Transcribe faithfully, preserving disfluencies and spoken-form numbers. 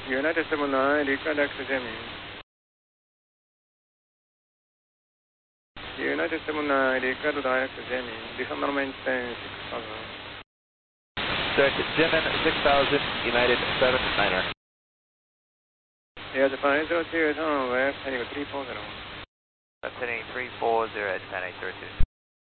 United seven nine, record X jamming. United seven nine, record direct jamming. Descend maintain six thousand. Direct German six thousand, United seven niner. Yeah, Japan eight zero two, turn west, heading three four zero. That's heading three four zero, Japan eight zero two.